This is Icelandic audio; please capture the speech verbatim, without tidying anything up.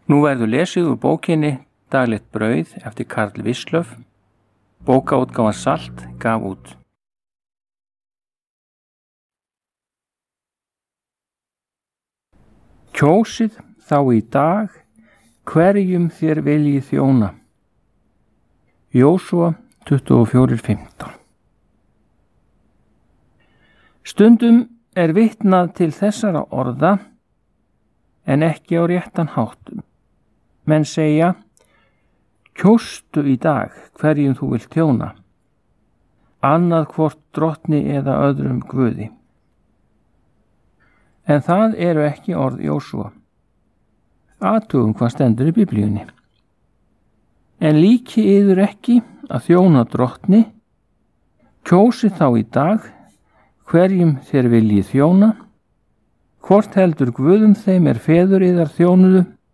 Nú verður lesið úr bókinni Daglegt brauð eftir Karl Wislöff. Bókaútgáfan Salt gaf út. Kjósið þá í dag hverjum þér viljið þjóna. Jósúa tuttugu og fjögur fimmtán. Stundum er vitnað til þessara orða en ekki á réttan hátt. Menn segja, kjóstu í dag hverjum þú vilt þjóna, annað hvort drottni eða öðrum guði. En það eru ekki orð Jósúa. Athugum hvað stendur í Biblíunni. En líki yður ekki að þjóna drottni, kjósið þá í dag hverjum þér viljið þjóna, hvort heldur guðum þeim er feður yðar þjónuðu,